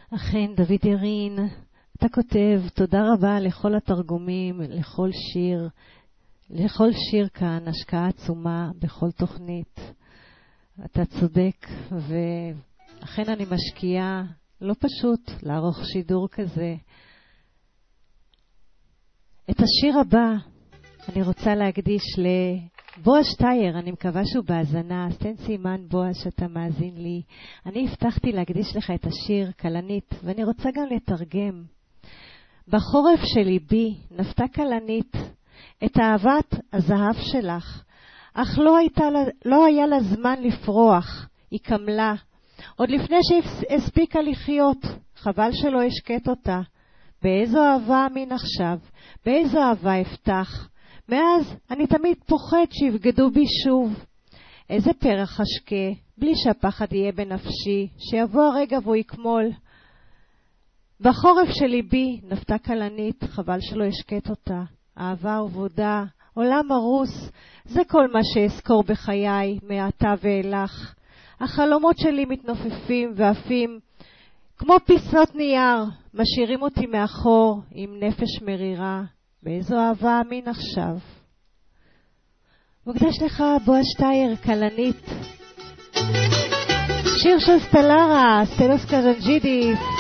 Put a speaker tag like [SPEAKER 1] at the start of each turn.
[SPEAKER 1] אכן, דוד ירין, אתה כותב, תודה רבה לכל התרגומים, לכל שיר כאן, השקעה עצומה בכל תוכנית. אתה צודק, ואכן אני משקיעה, לא פשוט לערוך שידור כזה. את השיר הבא אני רוצה להקדיש לבועז שטייר, אני מקווה שהוא בהאזנה, אז תן סימן בועז שאתה מאזין לי. אני הבטחתי להקדיש לך את השיר כלנית, ואני רוצה גם לתרגם. בחורף שלי בי נפתה כלנית את אהבת הזהב שלך, אך לא היה לה זמן לפרוח, היא קמלה, עוד לפני שהספיקה לחיות, חבל שלא השקט אותה. באיזו אהבה אמין עכשיו, באיזו אהבה אפתח, מאז אני תמיד פוחד שיבגדו בי שוב. איזה פרח אשקה, בלי שהפחד יהיה בנפשי, שיבוא הרגע והוא יקמול. בחורף שלי בי נפתה כלנית, חבל שלא השקט אותה. אהבה ובודה, עולם הרוס, זה כל מה שאזכור בחיי, מעתה ואילך. החלומות שלי מתנופפים ועפים, כמו פיסות נייר, משאירים אותי מאחור עם נפש מרירה. באיזו אהבה אמין עכשיו. מוקדש לך בועז שטייר, כלנית. שיר של סטלרה, סטלוס קרנג'ידיס.